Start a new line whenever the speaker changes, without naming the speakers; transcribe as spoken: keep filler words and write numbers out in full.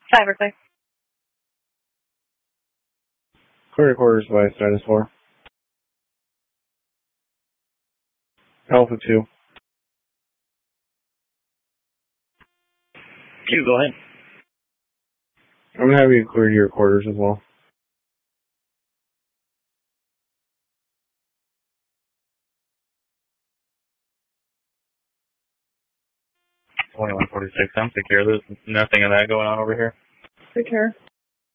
Cyber clear.
Clear quarters by status four. Alpha two.
Q, go ahead.
I'm gonna have you clear your quarters as well.
twenty-one forty-six, I'm take care of this. Nothing of that going on over here.
Take care.